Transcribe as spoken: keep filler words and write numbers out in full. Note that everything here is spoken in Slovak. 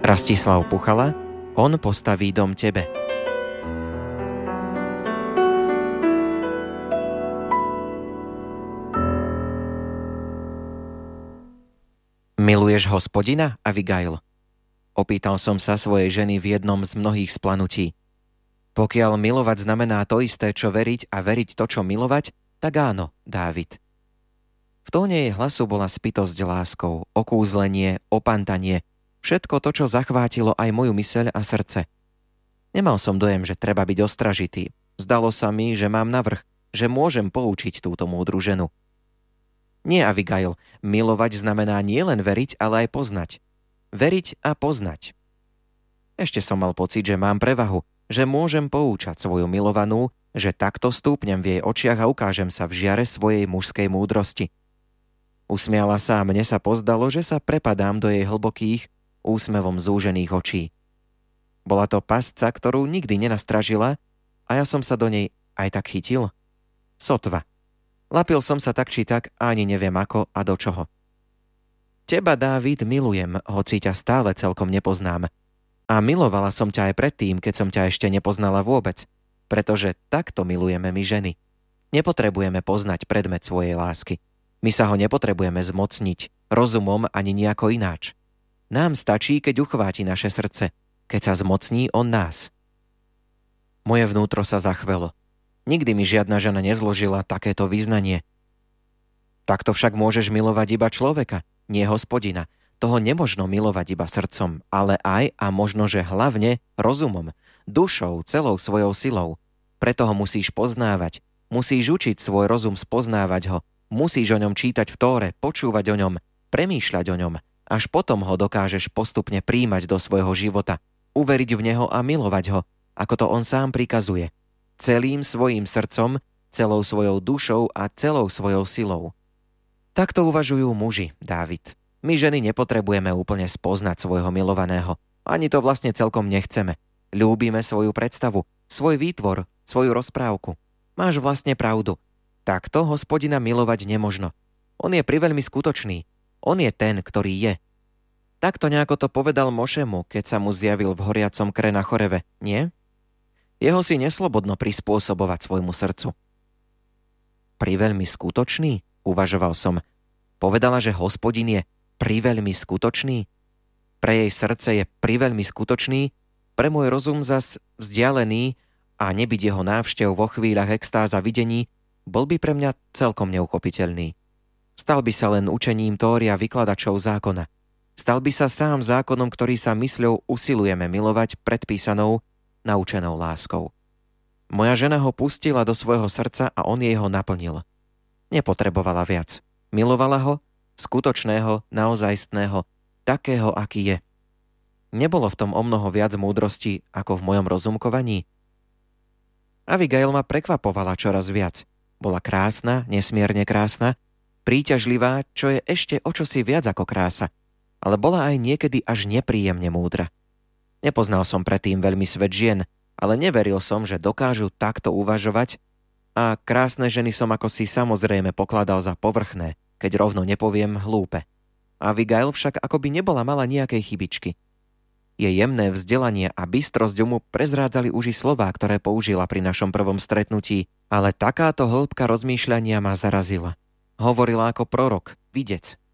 Rastislav Puchala, On postaví dom tebe. Miluješ Hospodina, Abigail? Opýtal som sa svojej ženy v jednom z mnohých splanutí. Pokiaľ milovať znamená to isté, čo veriť, a veriť to, čo milovať, tak áno, Dávid. V tóne jej hlasu bola spytosť láskou, okúzlenie, opantanie, všetko to, čo zachvátilo aj moju myseľ a srdce. Nemal som dojem, že treba byť ostražitý. Zdalo sa mi, že mám navrch, že môžem poučiť túto múdru ženu. Nie, Abigail, milovať znamená nielen veriť, ale aj poznať. Veriť a poznať. Ešte som mal pocit, že mám prevahu, že môžem poučať svoju milovanú, že takto stúpnem v jej očiach a ukážem sa v žiare svojej mužskej múdrosti. Usmiala sa a mne sa pozdalo, že sa prepadám do jej hlbokých, úsmevom zúžených očí. Bola to pasca, ktorú nikdy nenastražila, a ja som sa do nej aj tak chytil. Sotva. Lapil som sa tak či tak a ani neviem ako a do čoho. Teba, Dávid, milujem, hoci ťa stále celkom nepoznám. A milovala som ťa aj predtým, keď som ťa ešte nepoznala vôbec, pretože takto milujeme my ženy. Nepotrebujeme poznať predmet svojej lásky. My sa ho nepotrebujeme zmocniť, rozumom ani nejako ináč. Nám stačí, keď uchváti naše srdce, keď sa zmocní on nás. Moje vnútro sa zachvelo. Nikdy mi žiadna žena nezložila takéto vyznanie. Takto však môžeš milovať iba človeka, nie Hospodina. Toho nemožno milovať iba srdcom, ale aj a možno, že hlavne rozumom, dušou, celou svojou silou. Preto ho musíš poznávať, musíš učiť svoj rozum spoznávať ho, musíš o ňom čítať v Tóre, počúvať o ňom, premýšľať o ňom, až potom ho dokážeš postupne príjmať do svojho života, uveriť v neho a milovať ho, ako to on sám prikazuje. Celým svojím srdcom, celou svojou dušou a celou svojou silou. Takto uvažujú muži, Dávid. My ženy nepotrebujeme úplne spoznať svojho milovaného. Ani to vlastne celkom nechceme. Ľúbime svoju predstavu, svoj výtvor, svoju rozprávku. Máš vlastne pravdu. Takto Hospodina milovať nemožno. On je priveľmi skutočný. On je ten, ktorý je. Takto nejako to povedal Mošemu, keď sa mu zjavil v horiacom kre na Choreve, nie? Jeho si neslobodno prispôsobovať svojmu srdcu. Priveľmi skutočný? Uvažoval som. Povedala, že Hospodin je priveľmi skutočný? Pre jej srdce je priveľmi skutočný, pre môj rozum zas vzdialený a nebyť jeho návštev vo chvíľach extáza videní, bol by pre mňa celkom neuchopiteľný. Stal by sa len učením Tória vykladačov zákona. Stal by sa sám zákonom, ktorý sa mysľou usilujeme milovať predpísanou, naučenou láskou. Moja žena ho pustila do svojho srdca a on jej ho naplnil. Nepotrebovala viac. Milovala ho, skutočného, naozajstného, takého, aký je. Nebolo v tom omnoho viac múdrosti, ako v mojom rozumkovaní. Abigail ma prekvapovala čoraz viac. Bola krásna, nesmierne krásna, príťažlivá, čo je ešte o čosi viac ako krása, ale bola aj niekedy až nepríjemne múdra. Nepoznal som predtým veľmi svet žien, ale neveril som, že dokážu takto uvažovať, a krásne ženy som ako si samozrejme pokladal za povrchné, keď rovno nepoviem hlúpe. Abigail však akoby nebola mala nejakej chybičky. Jej jemné vzdelanie a bystrosť mu prezrádzali už i slová, ktoré použila pri našom prvom stretnutí, ale takáto hĺbka rozmýšľania ma zarazila. Hovorila ako prorok, videc.